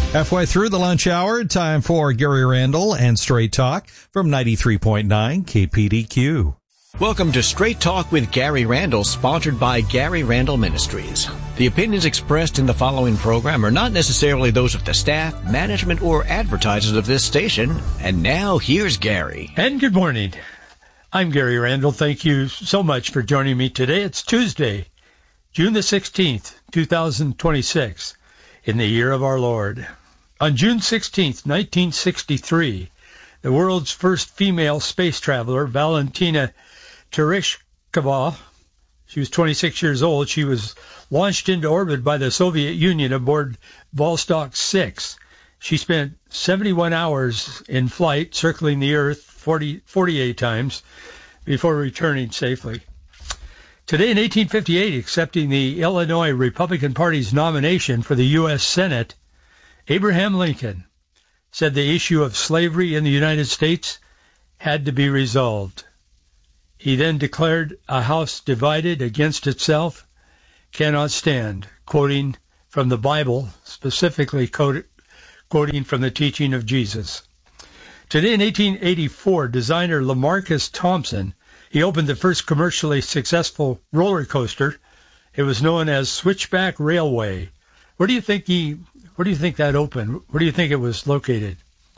Halfway through the lunch hour, time for Gary Randall and Straight Talk from 93.9 KPDQ. Welcome to Straight Talk with Gary Randall, sponsored by Gary Randall Ministries. The opinions expressed in the following program are not necessarily those of the staff, management, or advertisers of this station. And now, here's Gary. And good morning. I'm Gary Randall. Thank you so much for joining me today. It's Tuesday, June the 16th, 2026, in the year of our Lord. On June 16th, 1963, the world's first female space traveler, Valentina Tereshkova, she was 26 years old. She was launched into orbit by the Soviet Union aboard Vostok 6. She spent 71 hours in flight, circling the Earth 48 times before returning safely. Today in 1858, accepting the Illinois Republican Party's nomination for the U.S. Senate, Abraham Lincoln said the issue of slavery in the United States had to be resolved. He then declared, "A house divided against itself cannot stand," quoting from the Bible, specifically quoting from the teaching of Jesus. Today in 1884, designer LaMarcus Thompson, he opened the first commercially successful roller coaster. It was known as Switchback Railway. Where do you think that opened? Where do you think it was located?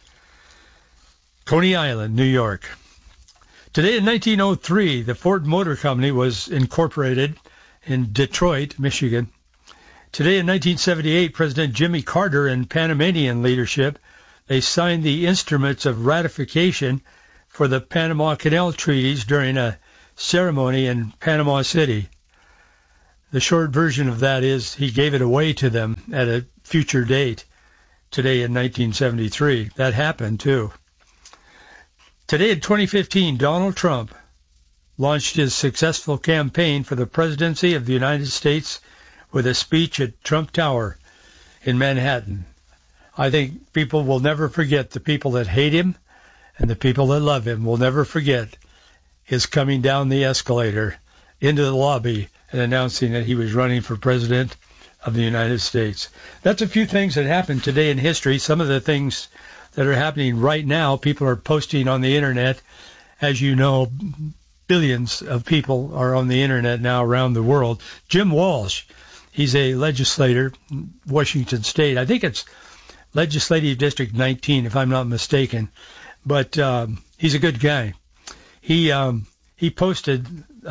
Coney Island, New York. Today in 1903, the Ford Motor Company was incorporated in Detroit, Michigan. Today in 1978, President Jimmy Carter and Panamanian leadership, they signed the instruments of ratification for the Panama Canal Treaties during a ceremony in Panama City. The short version of that is he gave it away to them at a future date, today in 1973. That happened, too. Today in 2015, Donald Trump launched his successful campaign for the presidency of the United States with a speech at Trump Tower in Manhattan. I think people will never forget the people that hate him, and the people that love him will never forget his coming down the escalator into the lobby and announcing that he was running for president of the United States. That's a few things that happened today in history. Some of the things that are happening right now, people are posting on the Internet. As you know, billions of people are on the Internet now around the world. Jim Walsh, he's a legislator in Washington State. I think it's Legislative District 19, if I'm not mistaken. But he's a good guy. He posted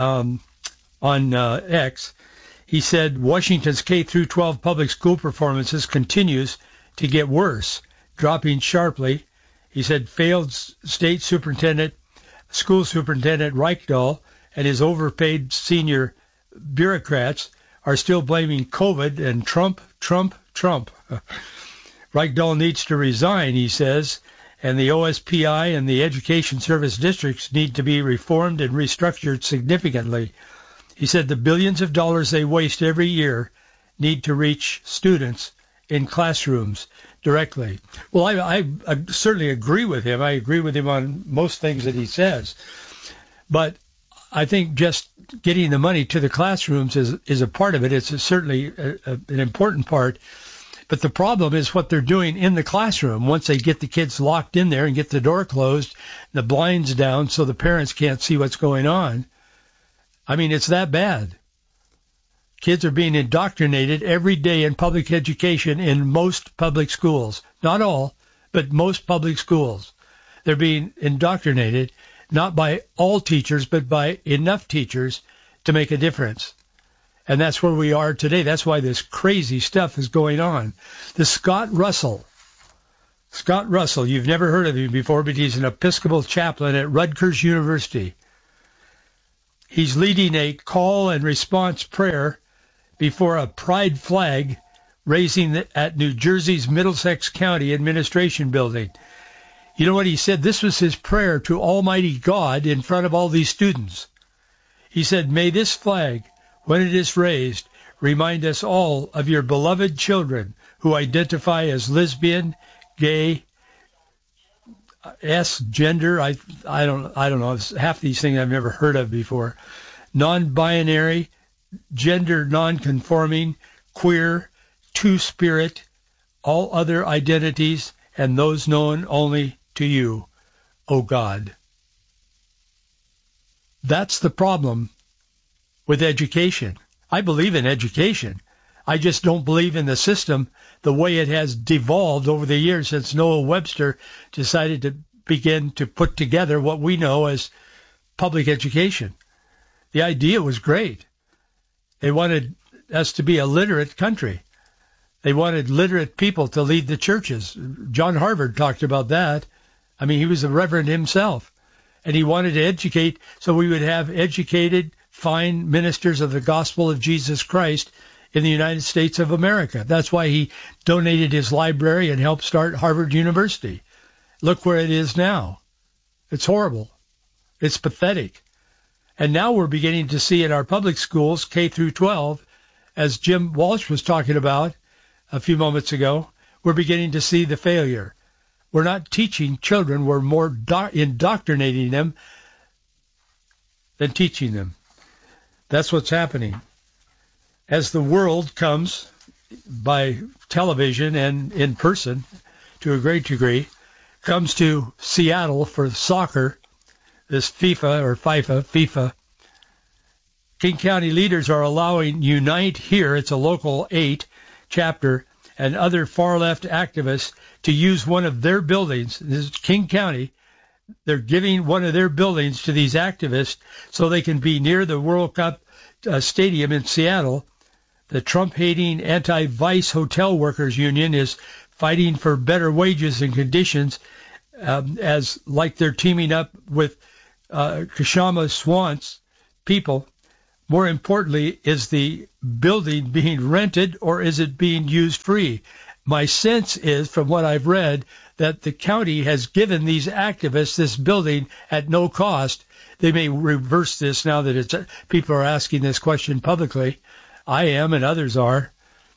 on X, he said Washington's K-12 public school performances continues to get worse, dropping sharply. He said failed state superintendent, school superintendent Reichdahl and his overpaid senior bureaucrats are still blaming COVID and Trump. Reichdahl needs to resign, he says, and the OSPI and the Education Service districts need to be reformed and restructured significantly. He said the billions of dollars they waste every year need to reach students in classrooms directly. Well, I certainly agree with him. I agree with him on most things that he says. But I think just getting the money to the classrooms is a part of it. It's certainly an important part. But the problem is what they're doing in the classroom once they get the kids locked in there and get the door closed, the blinds down so the parents can't see what's going on. I mean, it's that bad. Kids are being indoctrinated every day in public education in most public schools. Not all, but most public schools. They're being indoctrinated not by all teachers, but by enough teachers to make a difference. And that's where we are today. That's why this crazy stuff is going on. The Scott Russell, you've never heard of him before, but he's an Episcopal chaplain at Rutgers University. He's leading a call and response prayer before a pride flag raising at New Jersey's Middlesex County Administration Building. You know what he said? This was his prayer to Almighty God in front of all these students. He said, "May this flag, when it is raised, remind us all of your beloved children who identify as lesbian, gay, gender, I don't know, half these things I've never heard of before, non-binary, gender non-conforming, queer, two-spirit, all other identities and those known only to you, O God. That's the problem with education. I believe in education. I just don't believe in the system the way it has devolved over the years since Noah Webster decided to begin to put together what we know as public education. The idea was great. They wanted us to be a literate country. They wanted literate people to lead the churches. John Harvard talked about that. I mean, he was a reverend himself. And he wanted to educate so we would have educated, fine ministers of the gospel of Jesus Christ in the United States of America. That's why he donated his library and helped start Harvard University. Look where it is now. It's horrible. It's pathetic. And now we're beginning to see in our public schools, K through 12, as Jim Walsh was talking about a few moments ago, we're beginning to see the failure. We're not teaching children. We're more indoctrinating them than teaching them. That's what's happening. As the world comes by television and in person to a great degree, comes to Seattle for soccer, this FIFA, King County leaders are allowing Unite Here, it's a local 8 chapter, and other far-left activists to use one of their buildings. This is King County. They're giving one of their buildings to these activists so they can be near the World Cup stadium in Seattle. The Trump-hating anti-Vice Hotel Workers Union is fighting for better wages and conditions as like they're teaming up with Kashama Swant's people. More importantly, is the building being rented or is it being used free? My sense is, from what I've read, that the county has given these activists this building at no cost. They may reverse this now that people are asking this question publicly. I am, and others are.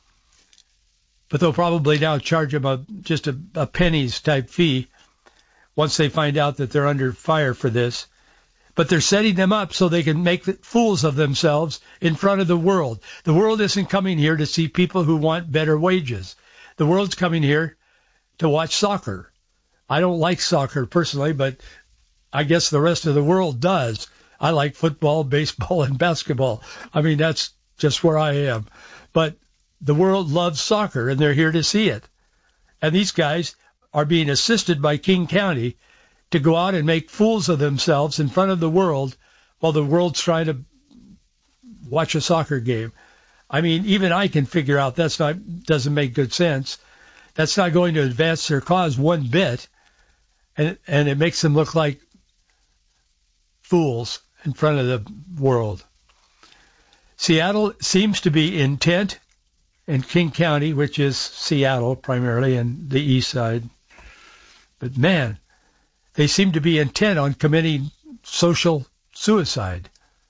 But they'll probably now charge them just a pennies type fee once they find out that they're under fire for this. But they're setting them up so they can make fools of themselves in front of the world. The world isn't coming here to see people who want better wages. The world's coming here to watch soccer. I don't like soccer personally, but I guess the rest of the world does. I like football, baseball, and basketball. I mean, that's just where I am. But the world loves soccer, and they're here to see it. And these guys are being assisted by King County to go out and make fools of themselves in front of the world while the world's trying to watch a soccer game. I mean, even I can figure out doesn't make good sense. That's not going to advance their cause one bit, and it makes them look like fools in front of the world. Seattle seems to be intent, and King County, which is Seattle primarily and the east side. But man, they seem to be intent on committing social suicide.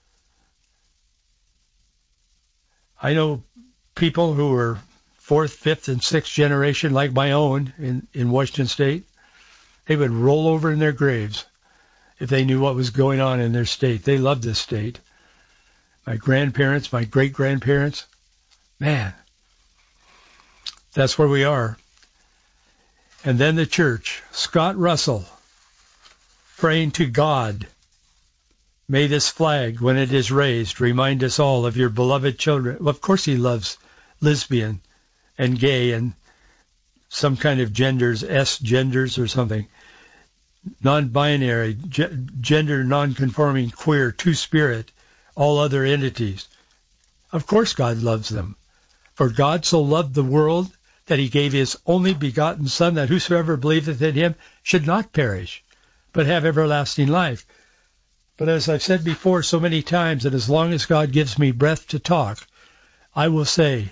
I know people who are 4th, 5th, and 6th generation, like my own in Washington State. They would roll over in their graves if they knew what was going on in their state. They loved this state. My grandparents, my great-grandparents, man, that's where we are. And then the church, Scott Russell, praying to God, may this flag, when it is raised, remind us all of your beloved children. Well, of course he loves lesbian and gay and some kind of genders, S-genders or something, non-binary, gender non-conforming, queer, two-spirit, all other entities. Of course God loves them. For God so loved the world that he gave his only begotten Son, that whosoever believeth in him should not perish, but have everlasting life. But as I've said before so many times, and as long as God gives me breath to talk, I will say,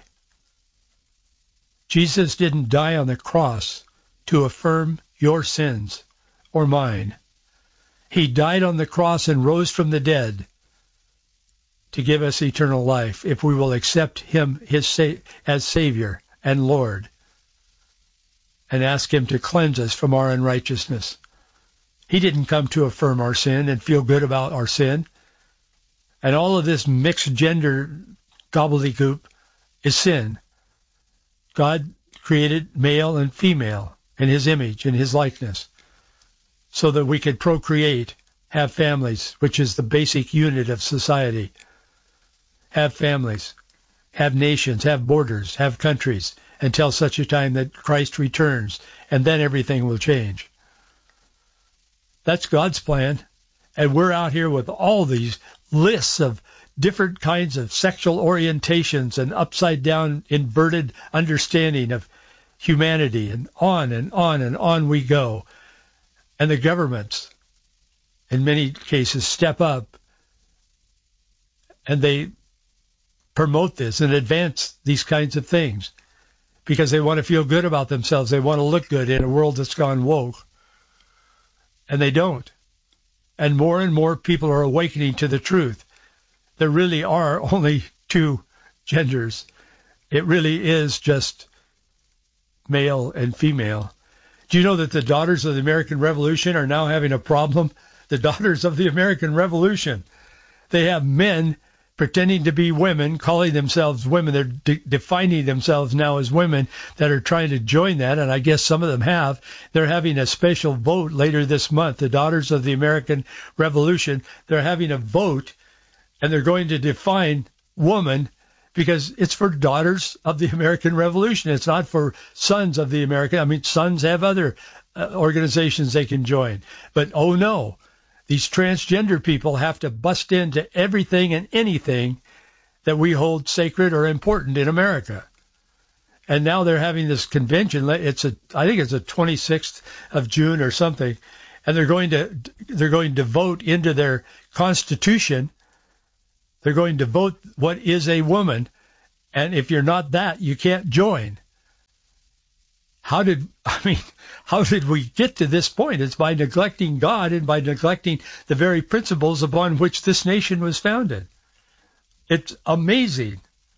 Jesus didn't die on the cross to affirm your sins or mine. He died on the cross and rose from the dead to give us eternal life if we will accept him as Savior and Lord and ask him to cleanse us from our unrighteousness. He didn't come to affirm our sin and feel good about our sin. And all of this mixed gender gobbledygook is sin. God created male and female in his image, in his likeness, so that we could procreate, have families, which is the basic unit of society. Have families, have nations, have borders, have countries, until such a time that Christ returns, and then everything will change. That's God's plan. And we're out here with all these lists of different kinds of sexual orientations and upside down inverted understanding of humanity, and on and on and on we go. And the governments, in many cases, step up and they promote this and advance these kinds of things because they want to feel good about themselves. They want to look good in a world that's gone woke. And they don't. And more people are awakening to the truth. There really are only two genders. It really is just male and female. Do you know that the Daughters of the American Revolution are now having a problem? The Daughters of the American Revolution. They have men pretending to be women, calling themselves women. They're defining themselves now as women that are trying to join that, and I guess some of them have. They're having a special vote later this month. The Daughters of the American Revolution, they're having a vote, and they're going to define woman because it's for Daughters of the American Revolution. It's not for Sons of the American. I mean, Sons have other organizations they can join. But, oh, no. These transgender people have to bust into everything and anything that we hold sacred or important in America. And now they're having this convention. I think it's the 26th of June or something. And they're going to vote into their Constitution. They're going to vote what is a woman. And if you're not that, you can't join. How did we get to this point? It's by neglecting God and by neglecting the very principles upon which this nation was founded. It's amazing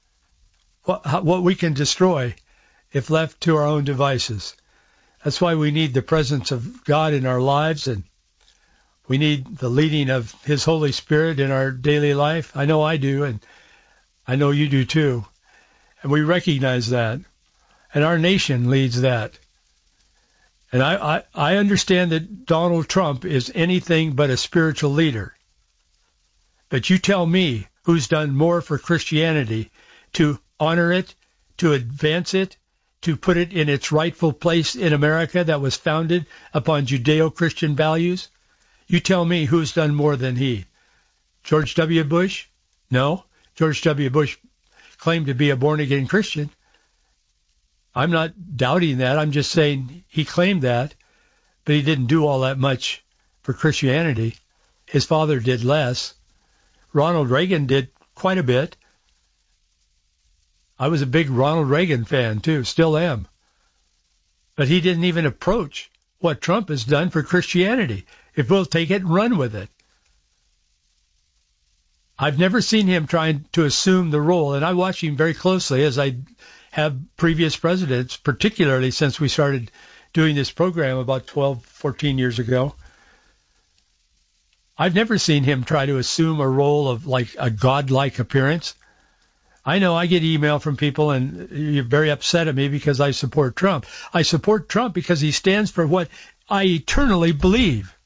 what we can destroy if left to our own devices. That's why we need the presence of God in our lives, and we need the leading of His Holy Spirit in our daily life. I know I do, and I know you do too. And we recognize that. And our nation leads that. And I understand that Donald Trump is anything but a spiritual leader. But you tell me who's done more for Christianity to honor it, to advance it, to put it in its rightful place in America that was founded upon Judeo-Christian values? You tell me who's done more than he. George W. Bush? No. George W. Bush claimed to be a born-again Christian. I'm not doubting that. I'm just saying he claimed that, but he didn't do all that much for Christianity. His father did less. Ronald Reagan did quite a bit. I was a big Ronald Reagan fan, too, still am. But he didn't even approach what Trump has done for Christianity, if we'll take it and run with it. I've never seen him trying to assume the role, and I watch him very closely as I have previous presidents, particularly since we started doing this program about 12, 14 years ago. I've never seen him try to assume a role of like a godlike appearance. I know I get email from people and you're very upset at me because I support Trump. I support Trump because he stands for what I eternally believe.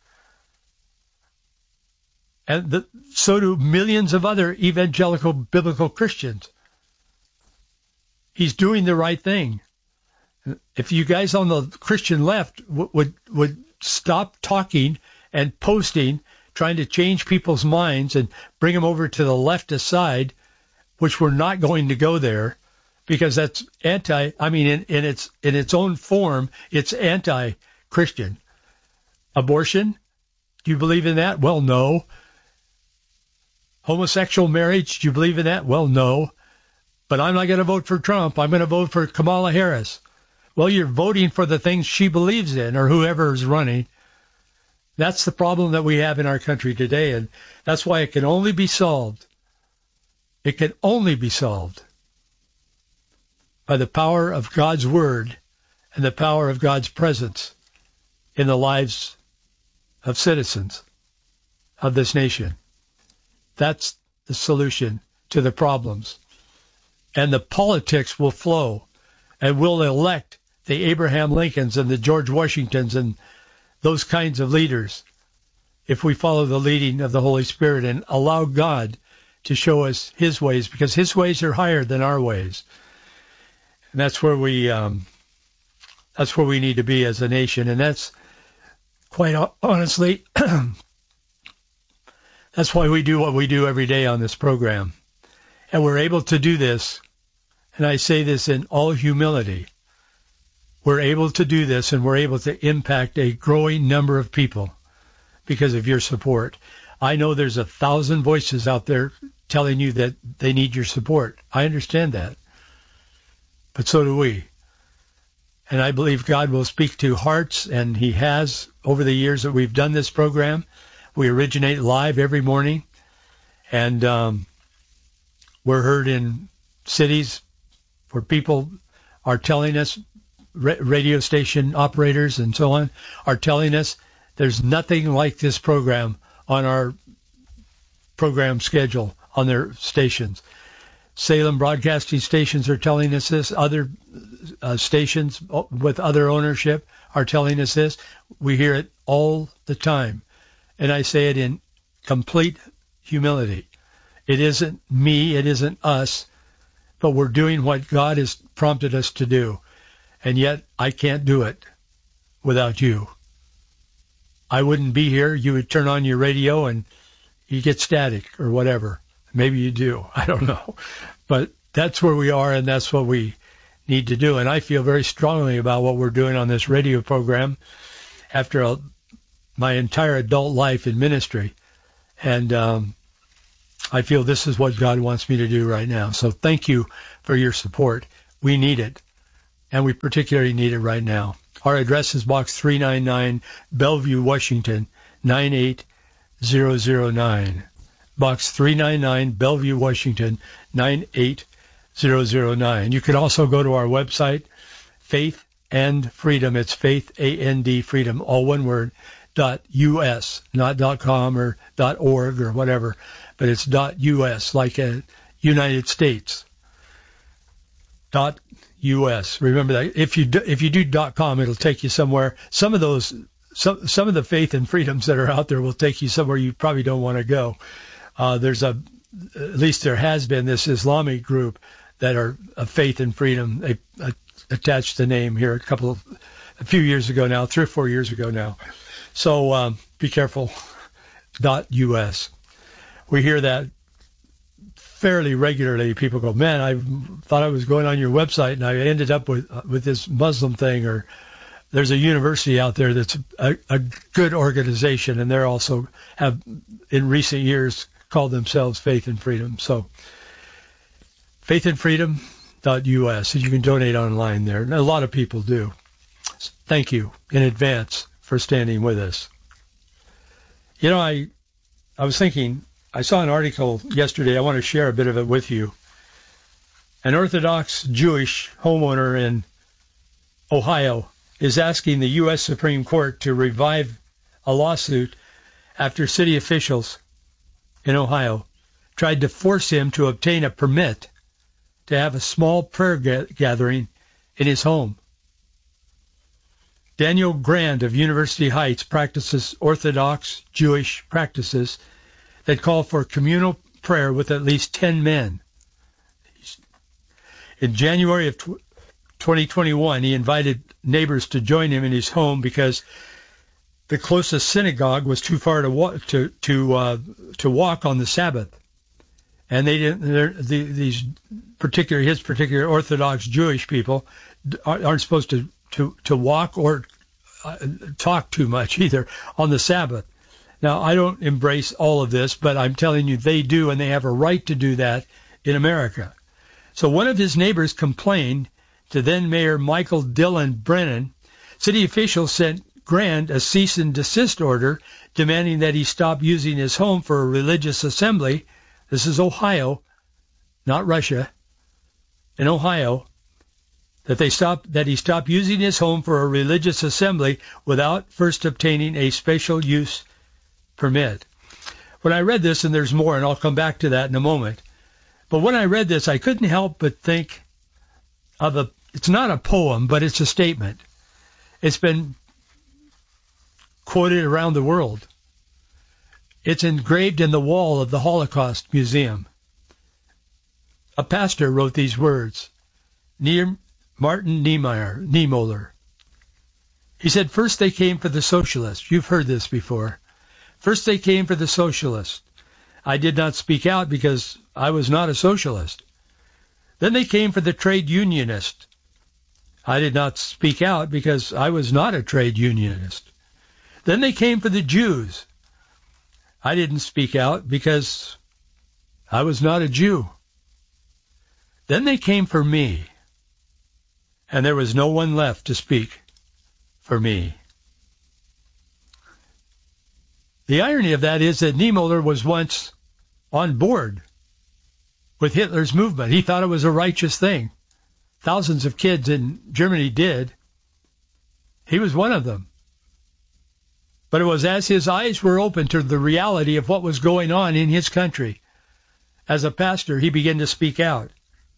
And so do millions of other evangelical biblical Christians. He's doing the right thing. If you guys on the Christian left would stop talking and posting, trying to change people's minds and bring them over to the leftist side, which we're not going to go there, because that's in its own form, it's anti-Christian. Abortion? Do you believe in that? Well, no. Homosexual marriage? Do you believe in that? Well, no. But I'm not going to vote for Trump. I'm going to vote for Kamala Harris. Well, you're voting for the things she believes in or whoever is running. That's the problem that we have in our country today, and that's why it can only be solved. It can only be solved by the power of God's Word and the power of God's presence in the lives of citizens of this nation. That's the solution to the problems. And the politics will flow. and we'll elect the Abraham Lincolns and the George Washingtons and those kinds of leaders if we follow the leading of the Holy Spirit and allow God to show us his ways, because his ways are higher than our ways. And that's where we need to be as a nation. And that's quite honestly, that's why we do what we do every day on this program. And we're able to do this, and I say this in all humility, we're able to do this and we're able to impact a growing number of people because of your support. I know there's 1,000 voices out there telling you that they need your support. I understand that. But so do we. And I believe God will speak to hearts, and he has over the years that we've done this program. We originate live every morning, and we're heard in cities where people are telling us, radio station operators and so on, are telling us there's nothing like this program on our program schedule on their stations. Salem broadcasting stations are telling us this. Other stations with other ownership are telling us this. We hear it all the time. And I say it in complete humility. It isn't me, it isn't us, but we're doing what God has prompted us to do. And yet I can't do it without you. I wouldn't be here. You would turn on your radio and you get static or whatever. Maybe you do. I don't know. But that's where we are, and that's what we need to do. And I feel very strongly about what we're doing on this radio program after my entire adult life in ministry. And I feel this is what God wants me to do right now. So thank you for your support. We need it, and we particularly need it right now. Our address is Box 399, Bellevue, Washington, 98009. Box 399, Bellevue, Washington, 98009. You can also go to our website, Faith and Freedom. It's Faith, A-N-D, Freedom, all one word, .us, not .com or .org or whatever, but it's .us, like a United States. .us. Remember that. If you do .com, it'll take you somewhere. Some of the Faith and Freedoms that are out there will take you somewhere you probably don't want to go. There's at least there has been this Islamic group that are of Faith and Freedom. They attached the name here a few years ago now, 3 or 4 years ago now. So be careful. .us. We hear that fairly regularly. People go, man, I thought I was going on your website and I ended up with this Muslim thing. Or there's a university out there that's a good organization, and they're also have in recent years called themselves Faith and Freedom. So faithandfreedom.us, and you can donate online there. And a lot of people do. Thank you in advance for standing with us. You know, I was thinking, I saw an article yesterday. I want to share a bit of it with you. An Orthodox Jewish homeowner in Ohio is asking the U.S. Supreme Court to revive a lawsuit after city officials in Ohio tried to force him to obtain a permit to have a small prayer gathering in his home. Daniel Grand of University Heights practices Orthodox Jewish practices that call for communal prayer with at least 10 men. In January of 2021, he invited neighbors to join him in his home because the closest synagogue was too far to walk on the Sabbath, and they didn't. His particular Orthodox Jewish people aren't supposed to walk or talk too much either on the Sabbath. Now, I don't embrace all of this, but I'm telling you they do, and they have a right to do that in America. So one of his neighbors complained to then Mayor Michael Dillon Brennan. City officials sent Grand a cease and desist order demanding that he stop using his home for a religious assembly. This is Ohio, not Russia. In Ohio, that he stop using his home for a religious assembly without first obtaining a special use permit. When I read this, and there's more, and I'll come back to that in a moment, but when I read this, I couldn't help but think of It's not a poem, but it's a statement. It's been quoted around the world. It's engraved in the wall of the Holocaust Museum. A pastor wrote these words, Martin Niemöller. He said, first they came for the socialists. You've heard this before. First they came for the socialists. I did not speak out because I was not a socialist. Then they came for the trade unionist. I did not speak out because I was not a trade unionist. Then they came for the Jews. I didn't speak out because I was not a Jew. Then they came for me, and there was no one left to speak for me. The irony of that is that Niemöller was once on board with Hitler's movement. He thought it was a righteous thing. Thousands of kids in Germany did. He was one of them. But it was as his eyes were open to the reality of what was going on in his country. As a pastor, he began to speak out.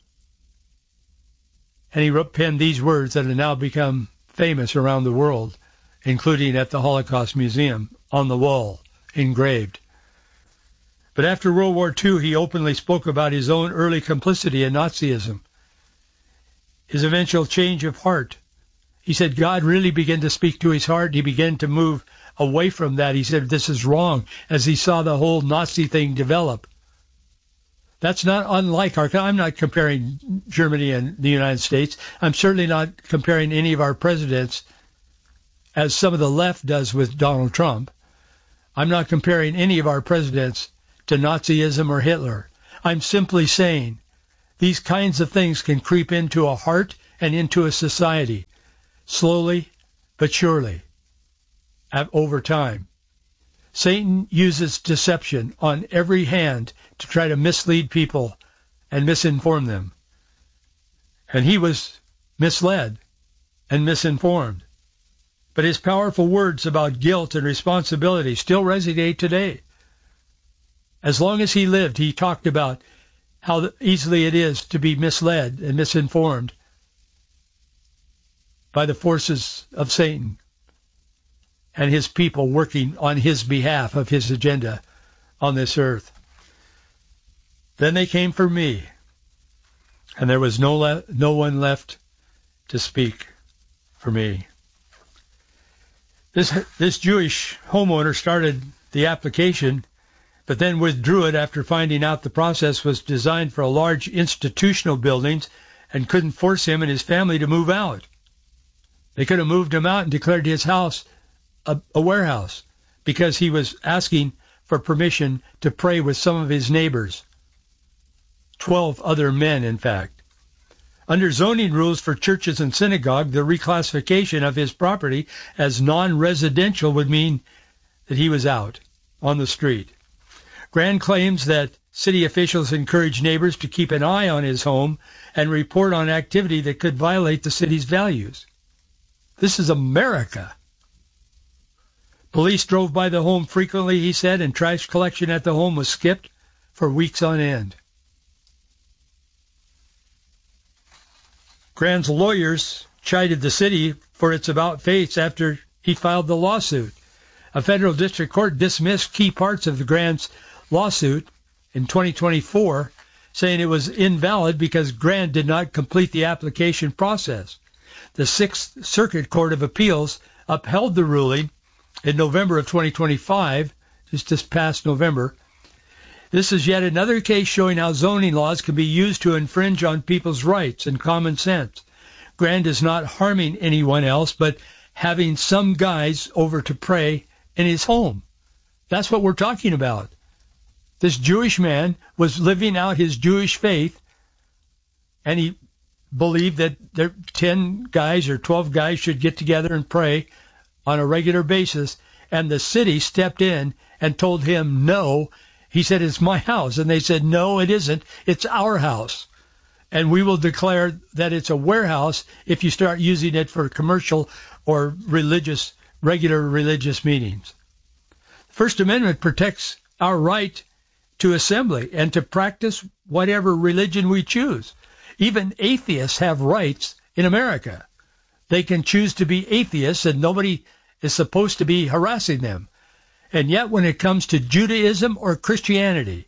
And he penned these words that have now become famous around the world, including at the Holocaust Museum, on the wall, engraved. But after World War II, he openly spoke about his own early complicity in Nazism, his eventual change of heart. He said God really began to speak to his heart. He began to move away from that. He said, this is wrong, as he saw the whole Nazi thing develop. That's not unlike I'm not comparing Germany and the United States. I'm certainly not comparing any of our presidents, as some of the left does with Donald Trump. I'm not comparing any of our presidents to Nazism or Hitler. I'm simply saying these kinds of things can creep into a heart and into a society, slowly but surely, over time. Satan uses deception on every hand to try to mislead people and misinform them. And he was misled and misinformed. But his powerful words about guilt and responsibility still resonate today. As long as he lived, he talked about how easily it is to be misled and misinformed by the forces of Satan and his people working on his behalf of his agenda on this earth. Then they came for me, and there was no one left to speak for me. This Jewish homeowner started the application, but then withdrew it after finding out the process was designed for a large institutional buildings and couldn't force him and his family to move out. They could have moved him out and declared his house a warehouse because he was asking for permission to pray with some of his neighbors. 12 other men, in fact. Under zoning rules for churches and synagogue, the reclassification of his property as non-residential would mean that he was out on the street. Grand claims that city officials encourage neighbors to keep an eye on his home and report on activity that could violate the city's values. This is America. Police drove by the home frequently, he said, and trash collection at the home was skipped for weeks on end. Grand's lawyers chided the city for its about-face after he filed the lawsuit. A federal district court dismissed key parts of the Grand's lawsuit in 2024, saying it was invalid because Grand did not complete the application process. The Sixth Circuit Court of Appeals upheld the ruling in November of 2025, just this past November. This is yet another case showing how zoning laws can be used to infringe on people's rights and common sense. Grand is not harming anyone else, but having some guys over to pray in his home. That's what we're talking about. This Jewish man was living out his Jewish faith, and he believed that 10 guys or 12 guys should get together and pray on a regular basis, and the city stepped in and told him no. He said, it's my house. And they said, no, it isn't. It's our house. And we will declare that it's a warehouse if you start using it for commercial or regular religious meetings. The First Amendment protects our right to assembly and to practice whatever religion we choose. Even atheists have rights in America. They can choose to be atheists, and nobody is supposed to be harassing them. And yet when it comes to Judaism or Christianity,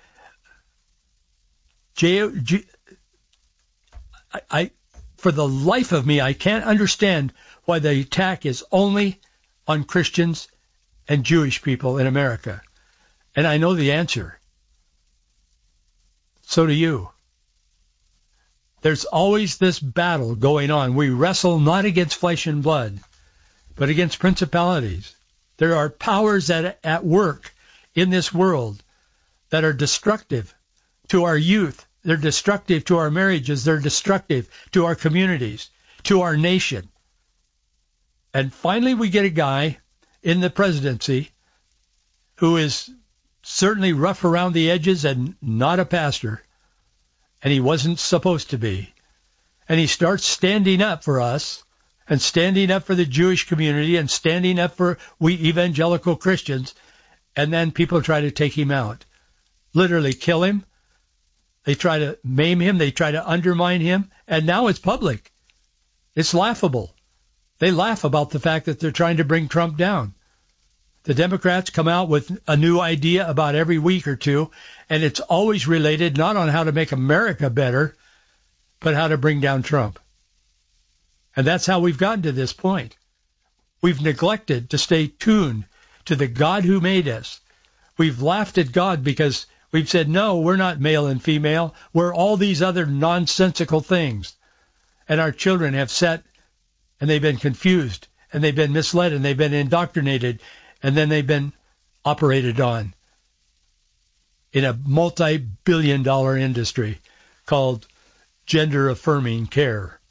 for the life of me, I can't understand why the attack is only on Christians and Jewish people in America. And I know the answer. So do you. There's always this battle going on. We wrestle not against flesh and blood, but against principalities. There are powers at work in this world that are destructive to our youth. They're destructive to our marriages. They're destructive to our communities, to our nation. And finally we get a guy in the presidency who is certainly rough around the edges and not a pastor, and he wasn't supposed to be. And he starts standing up for us and standing up for the Jewish community and standing up for we evangelical Christians, and then people try to take him out, literally kill him. They try to maim him. They try to undermine him. And now it's public. It's laughable. They laugh about the fact that they're trying to bring Trump down. The Democrats come out with a new idea about every week or two, and it's always related not on how to make America better, but how to bring down Trump. And that's how we've gotten to this point. We've neglected to stay tuned to the God who made us. We've laughed at God because we've said, no, we're not male and female. We're all these other nonsensical things. And our children have sat and they've been confused and they've been misled and they've been indoctrinated and then they've been operated on in a multi-billion-dollar industry called gender-affirming care.